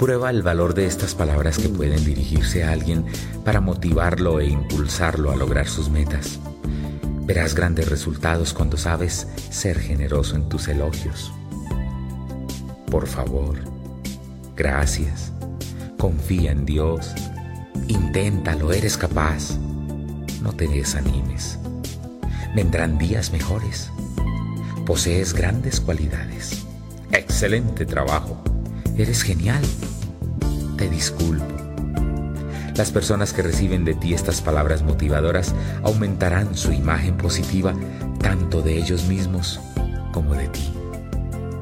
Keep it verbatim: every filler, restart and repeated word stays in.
Prueba el valor de estas palabras que pueden dirigirse a alguien para motivarlo e impulsarlo a lograr sus metas. Verás grandes resultados cuando sabes ser generoso en tus elogios. Por favor, gracias, confía en Dios, inténtalo, eres capaz. No te desanimes. Vendrán días mejores. Posees grandes cualidades. Excelente trabajo. Eres genial. Te disculpo. Las personas que reciben de ti estas palabras motivadoras aumentarán su imagen positiva tanto de ellos mismos como de ti.